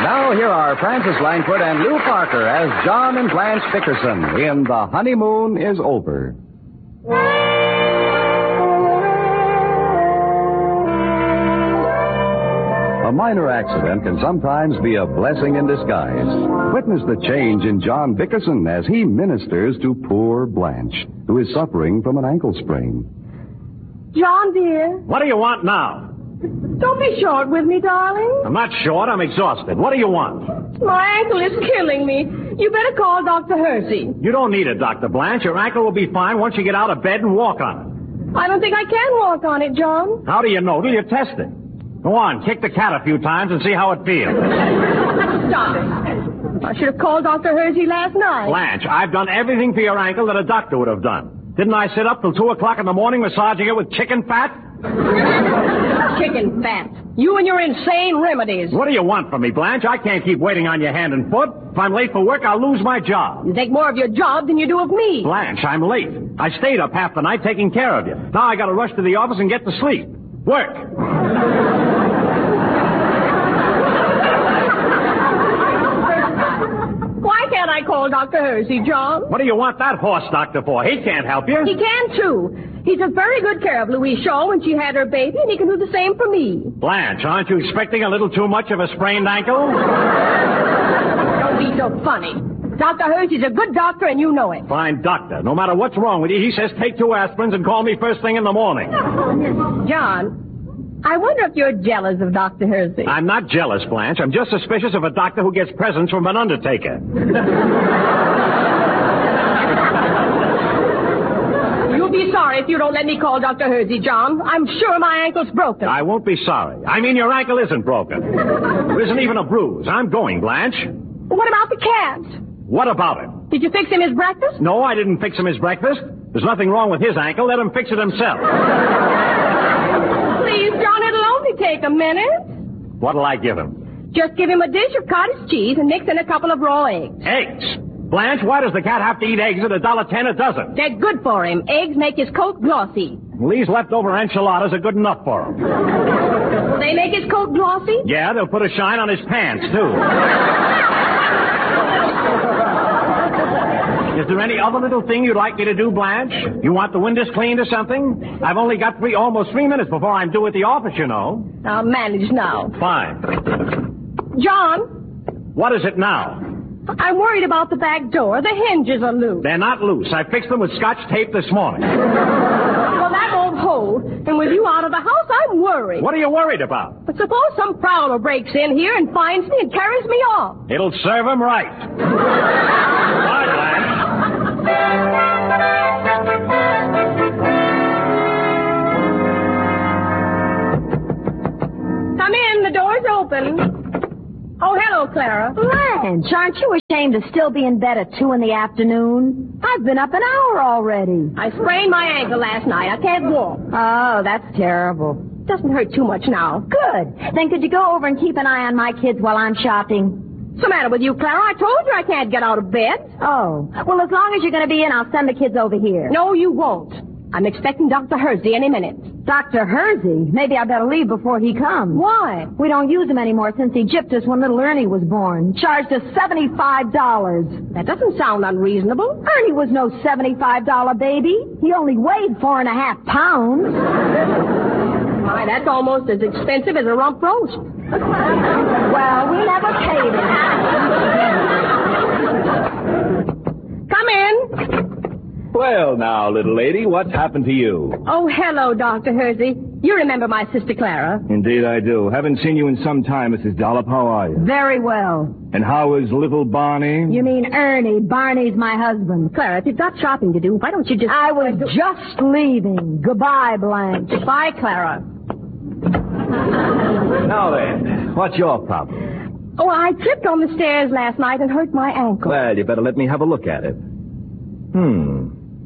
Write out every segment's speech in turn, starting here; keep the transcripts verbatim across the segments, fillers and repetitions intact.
Now here are Francis Langford and Lou Parker as John and Blanche Dickerson in The Honeymoon is Over. A minor accident can sometimes be a blessing in disguise. Witness the change in John Dickerson as he ministers to poor Blanche, who is suffering from an ankle sprain. John, dear. What do you want now? Don't be short with me, darling. I'm not short. I'm exhausted. What do you want? My ankle is killing me. You better call Doctor Hersey. You don't need it, Doctor Blanche. Your ankle will be fine once you get out of bed and walk on it. I don't think I can walk on it, John. How do you know till you test it? Go on, kick the cat a few times and see how it feels. Stop it. I should have called Doctor Hersey last night. Blanche, I've done everything for your ankle that a doctor would have done. Didn't I sit up till two o'clock in the morning massaging it with chicken fat? Chicken fat. You and your insane remedies. What do you want from me, Blanche? I can't keep waiting on your hand and foot. If I'm late for work, I'll lose my job. You take more of your job than you do of me. Blanche, I'm late. I stayed up half the night taking care of you. Now I gotta rush to the office and get to sleep. Work. Why can't I call Doctor Hersey, John? What do you want that horse doctor for? He can't help you. He can, too. He took very good care of Louise Shaw when she had her baby, and he can do the same for me. Blanche, aren't you expecting a little too much of a sprained ankle? Don't be so funny. Doctor Hersey's a good doctor, and you know it. Fine doctor. No matter what's wrong with you, he says take two aspirins and call me first thing in the morning. John, I wonder if you're jealous of Doctor Hersey. I'm not jealous, Blanche. I'm just suspicious of a doctor who gets presents from an undertaker. You'll be sorry if you don't let me call Doctor Hersey, John. I'm sure my ankle's broken. I won't be sorry. I mean, your ankle isn't broken. There isn't even a bruise. I'm going, Blanche. What about the cat? What about it? Did you fix him his breakfast? No, I didn't fix him his breakfast. There's nothing wrong with his ankle. Let him fix it himself. Please, John, it'll only take a minute. What'll I give him? Just give him a dish of cottage cheese and mix in a couple of raw eggs. Eggs? Blanche, why does the cat have to eat eggs at a dollar ten a dozen? They're good for him. Eggs make his coat glossy. These leftover enchiladas are good enough for him. Will they make his coat glossy? Yeah, they'll put a shine on his pants, too. Is there any other little thing you'd like me to do, Blanche? You want the windows cleaned or something? I've only got three, almost three minutes before I'm due at the office, you know. I'll manage now. Fine. John? What is it now? I'm worried about the back door. The hinges are loose. They're not loose. I fixed them with scotch tape this morning. Well, that won't hold. And with you out of the house, I'm worried. What are you worried about? But suppose some prowler breaks in here and finds me and carries me off. It'll serve him right. Bye, Blanche. Come in. The door's open. Oh, hello, Clara. Blanche, aren't you ashamed to still be in bed at two in the afternoon? I've been up an hour already. I sprained my ankle last night. I can't walk. Oh, that's terrible. Doesn't hurt too much now. Good. Then could you go over and keep an eye on my kids while I'm shopping? What's the matter with you, Clara? I told you I can't get out of bed. Oh. Well, as long as you're going to be in, I'll send the kids over here. No, you won't. I'm expecting Doctor Hersey any minute. Doctor Hersey? Maybe I better leave before he comes. Why? We don't use him anymore since he gypped us when little Ernie was born. Charged us seventy-five dollars. That doesn't sound unreasonable. Ernie was no seventy-five dollar baby. He only weighed four and a half pounds. Why, that's almost as expensive as a rump roast. Well, we never paid him. Come in. Well, now, little lady, what's happened to you? Oh, hello, Doctor Hersey. You remember my sister Clara? Indeed I do. Haven't seen you in some time, Missus Dollop. How are you? Very well. And how is little Barney? You mean Ernie. Barney's my husband. Clara, if you've got shopping to do, why don't you just... I was just leaving. Goodbye, Blanche. Bye, Clara. Now then, what's your problem? Oh, I tripped on the stairs last night and hurt my ankle. Well, you better let me have a look at it. Hmm.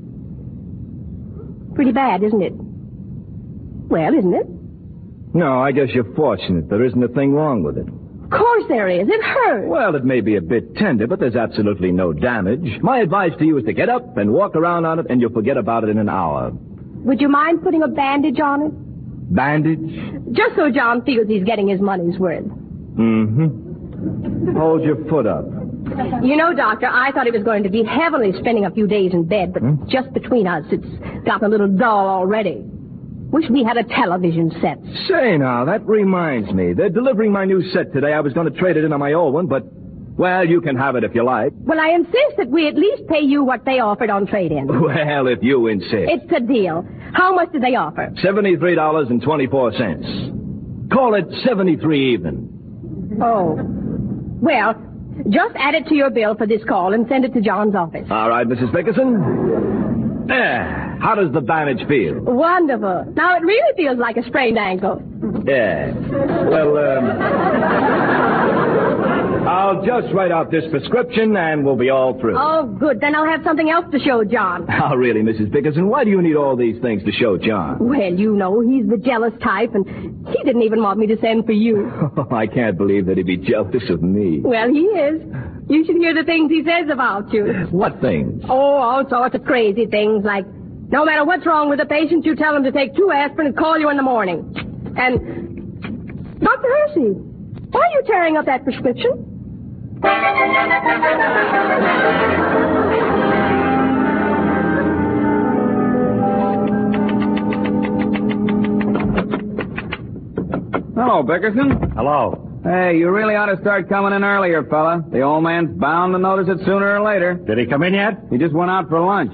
Pretty bad, isn't it? Well, isn't it? No, I guess you're fortunate. There isn't a thing wrong with it. Of course there is. It hurts. Well, it may be a bit tender, but there's absolutely no damage. My advice to you is to get up and walk around on it, and you'll forget about it in an hour. Would you mind putting a bandage on it? Bandage? Just so John feels he's getting his money's worth. Mm-hmm. Hold your foot up. You know, Doctor, I thought it was going to be heavily spending a few days in bed, but Hmm? just between us, it's gotten a little dull already. Wish we had a television set. Say now, that reminds me. They're delivering my new set today. I was going to trade it in on my old one, but, well, you can have it if you like. Well, I insist that we at least pay you what they offered on trade-in. Well, if you insist. It's a deal. How much did they offer? seventy-three dollars and twenty-four cents. Call it seventy-three even. Oh. Well, just add it to your bill for this call and send it to John's office. All right, Missus Bickerson. There. How does the bandage feel? Wonderful. Now, it really feels like a sprained ankle. Yeah. Well, um... I'll just write out this prescription and we'll be all through. Oh, good. Then I'll have something else to show John. Now, really, Missus Bickerson, why do you need all these things to show John? Well, you know, he's the jealous type, and he didn't even want me to send for you. I can't believe that he'd be jealous of me. Well, he is. You should hear the things he says about you. What things? Oh, all sorts of crazy things, like no matter what's wrong with the patient, you tell him to take two aspirin and call you in the morning. And, Doctor Hersey, why are you tearing up that prescription? Hello, Bickerson. Hello. Hey, you really ought to start coming in earlier, fella. The old man's bound to notice it sooner or later. Did he come in yet? He just went out for lunch.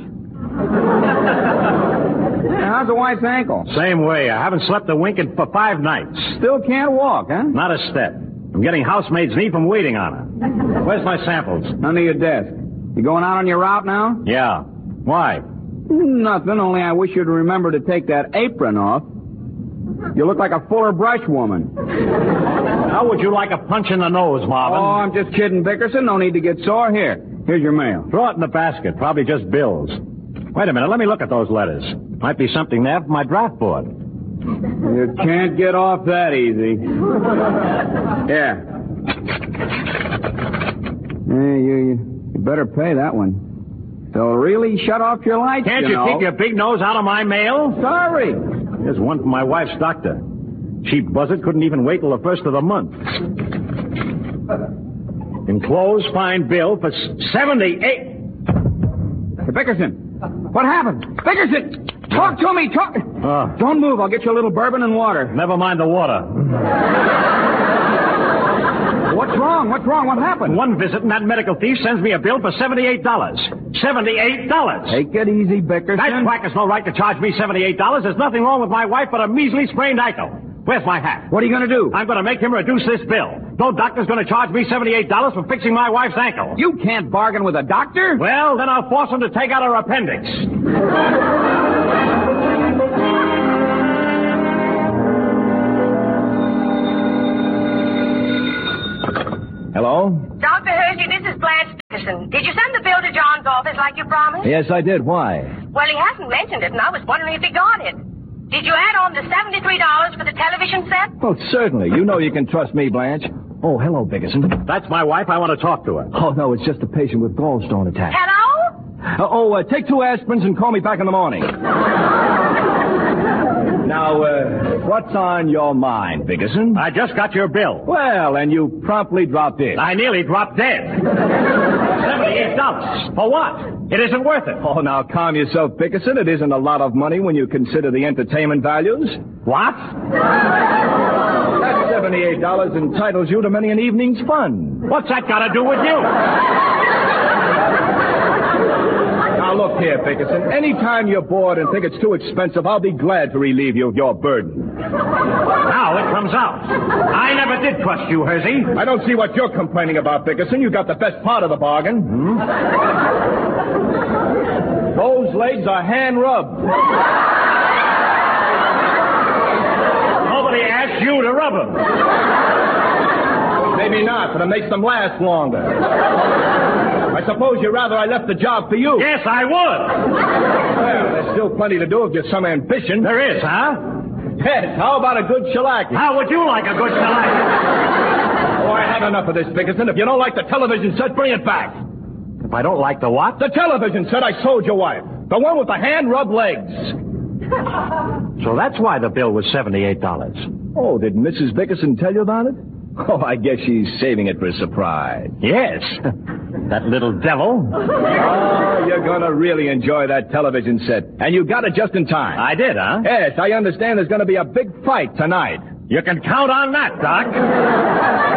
Now, how's the wife's ankle? Same way. I haven't slept a wink in for five nights. Still can't walk, huh? Not a step. I'm getting housemaid's knee from waiting on her. Where's my samples? Under your desk. You going out on your route now? Yeah. Why? Nothing, only I wish you'd remember to take that apron off. You look like a Fuller Brush woman. How would you like a punch in the nose, Marvin? Oh, I'm just kidding, Bickerson. No need to get sore. Here. Here's your mail. Throw it in the basket. Probably just bills. Wait a minute. Let me look at those letters. Might be something there for my draft board. You can't get off that easy. Yeah. Hey, you, you, you better pay that one. They'll really shut off your lights, Can't you, you know. keep your big nose out of my mail? Sorry. There's one from my wife's doctor. Cheap buzzard couldn't even wait till the first of the month. Enclosed fine bill for seventy-eight. Hey, Bickerson, what happened? Bickerson, talk to me. Talk. Uh, Don't move. I'll get you a little bourbon and water. never mind the water. What's wrong? What's wrong? What happened? One visit and that medical thief sends me a bill for seventy-eight dollars. seventy-eight dollars. Take it easy, Bickerson. That quack has no right to charge me seventy-eight dollars. There's nothing wrong with my wife but a measly sprained ankle. Where's my hat? What are you going to do? I'm going to make him reduce this bill. No doctor's going to charge me seventy-eight dollars for fixing my wife's ankle. You can't bargain with a doctor. Well, then I'll force him to take out her appendix. Hello? Doctor Hersey, this is Blanche Dickerson. Did you send the bill to John's office like you promised? Yes, I did. Why? Well, he hasn't mentioned it, and I was wondering if he got it. Did you add on the seventy-three dollars for the television set? Well, certainly. You know you can trust me, Blanche. Oh, hello, Bickerson. That's my wife. I want to talk to her. Oh, no, it's just a patient with gallstone attack. Hello? Uh, oh, uh, take two aspirins and call me back in the morning. Now, uh, what's on your mind, Bickerson? I just got your bill. Well, and you promptly dropped in. I nearly dropped dead. seventy-eight dollars. For what? It isn't worth it. Oh, now calm yourself, Bickerson. It isn't a lot of money when you consider the entertainment values. What? That seventy-eight dollars entitles you to many an evening's fun. What's that got to do with you? Now, look here, Bickerson. Anytime you're bored and think it's too expensive, I'll be glad to relieve you of your burden. Now it comes out. I never did trust you, Hersey. I don't see what you're complaining about, Bickerson. You got the best part of the bargain. Hmm? Those legs are hand-rubbed. Nobody asked you to rub them. Maybe not, but it makes them last longer. I suppose you'd rather I left the job for you. Yes, I would. Well, there's still plenty to do if you've some ambition. There is, huh? Yes, how about a good shellac? How would you like a good shellac? Oh, I had enough of this, Bickerson. If you don't like the television set, bring it back. If I don't like the what? The television set I sold your wife. The one with the hand-rubbed legs. So that's why the bill was seventy-eight dollars. Oh, did Missus Bickerson tell you about it? Oh, I guess she's saving it for a surprise. Yes. That little devil. Oh, you're going to really enjoy that television set. And you got it just in time. I did, huh? Yes, I understand there's going to be a big fight tonight. You can count on that, Doc.